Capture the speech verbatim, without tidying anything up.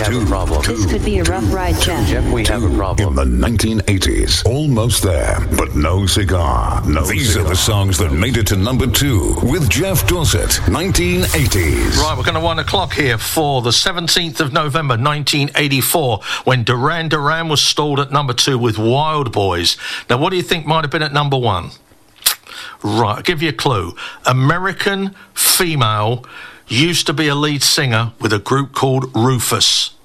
have a problem. This could be a rough ride, Jeff. Jeff, we have a problem. In the nineteen eighties, almost there, but no cigar. No These cigar. Are the songs that made it to number two with Jeff Dorset, nineteen eighties. Right, we're going to one o'clock here for the seventeenth of November, nineteen eighty-four, when Duran Duran was stalled at number two with Wild Boys. Now, what do you think might have been at number one? Right, I'll give you a clue. American female, used to be a lead singer with a group called Rufus.